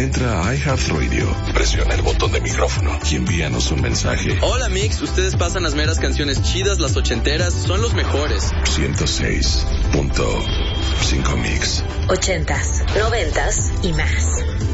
Entra a iHeartRadio, presiona el botón de micrófono y envíanos un mensaje. Hola Mix, ustedes pasan las meras canciones chidas, las ochenteras, son los mejores. 106.5 Mix. 80s, 90s y más.